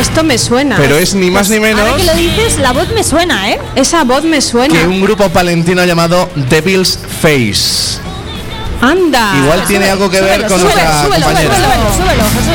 Esto me suena. Pero es ni más ni menos. Ahora que lo dices, la voz me suena, ¿eh? Esa voz me suena. Que un grupo palentino llamado Devil's Face. Anda. Igual tiene algo que ver con nuestra compañera. Súbelo, Jesús.